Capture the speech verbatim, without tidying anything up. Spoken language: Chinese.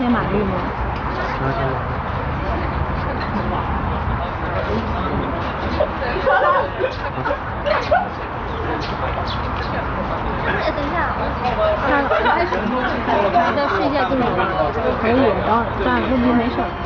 千马力吗？ 十二千马力。 哎，等一下， 他他再试一下自己，可以，然后但问题没事。